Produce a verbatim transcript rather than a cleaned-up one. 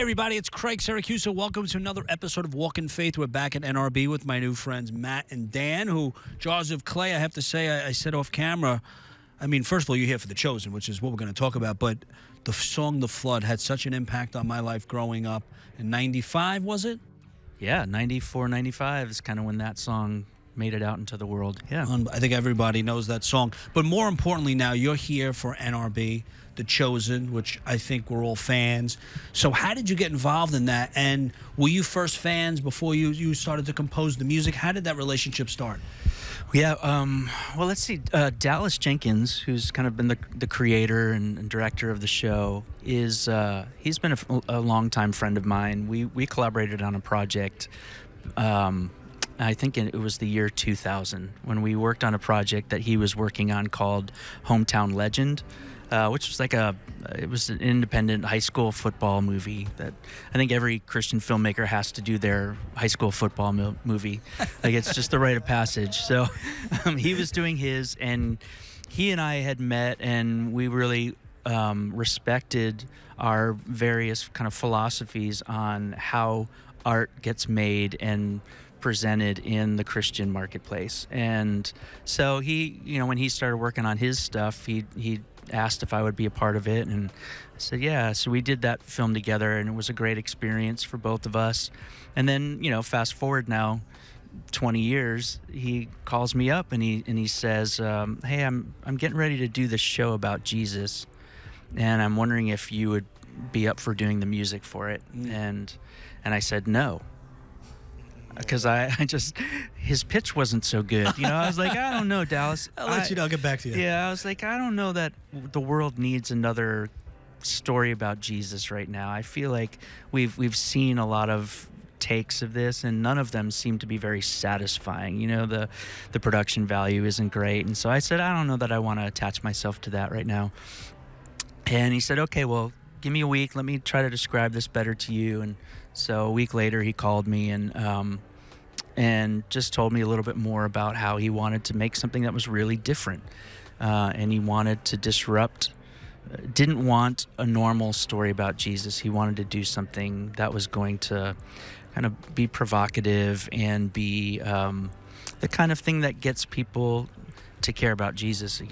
everybody, it's Craig Syracuse. Welcome to another episode of Walk in Faith. We're back at N R B with my new friends Matt and Dan, who, Jars of Clay, I have to say, I, I said off camera, I mean, first of all, you're here for The Chosen, which is what we're going to talk about, but the song The Flood had such an impact on my life growing up. In ninety-five, was it? Yeah, ninety-four, ninety-five is kind of when that song made it out into the world. Yeah. Um, I think everybody knows that song. But more importantly now, you're here for N R B, The Chosen, which I think we're all fans. So how did you get involved in that? And were you first fans before you, you started to compose the music? How did that relationship start? Yeah, um, well, let's see. Uh, Dallas Jenkins, who's kind of been the, the creator and, and director of the show, is uh, he's been a, a longtime friend of mine. We, we collaborated on a project um, I think it was the year two thousand when we worked on a project that he was working on called Hometown Legend, uh, which was like a, it was an independent high school football movie that I think every Christian filmmaker has to do their high school football mo- movie. Like it's just the rite of passage. So um, he was doing his, and he and I had met, and we really um, respected our various kind of philosophies on how art gets made and presented in the Christian marketplace. And so he, you know, when he started working on his stuff, he he asked if I would be a part of it, and I said yeah. So we did that film together, and it was a great experience for both of us. And then, you know, fast forward now twenty years, he calls me up and he and he says, um, hey, I'm I'm getting ready to do this show about Jesus, and I'm wondering if you would be up for doing the music for it. Mm. And and I said no. Because I, I just, his pitch wasn't so good. You know, I was like, I don't know, Dallas. I'll let I, you know. I'll get back to you. Yeah, I was like, I don't know that the world needs another story about Jesus right now. I feel like we've we've seen a lot of takes of this, and none of them seem to be very satisfying. You know, the the production value isn't great. And so I said, I don't know that I want to attach myself to that right now. And he said, okay, well, give me a week. Let me try to describe this better to you. And so a week later, he called me and um, and just told me a little bit more about how he wanted to make something that was really different. Uh, and he wanted to disrupt, uh, didn't want a normal story about Jesus. He wanted to do something that was going to kind of be provocative and be um, the kind of thing that gets people to care about Jesus